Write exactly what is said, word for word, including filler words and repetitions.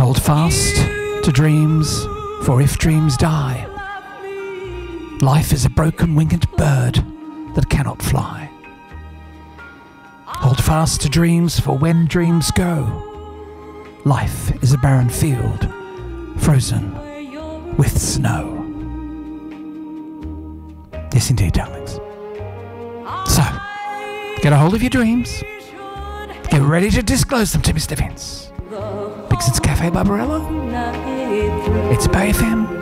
Hold fast to dreams, for if dreams die, life is a broken winged bird that cannot fly. Hold fast to dreams, for when dreams go, life is a barren field, frozen with snow. Yes, indeed, darlings. So, get a hold of your dreams. Get ready to disclose them to Mister Vince. Because it's Cafe Barbarella. It's Bay F M.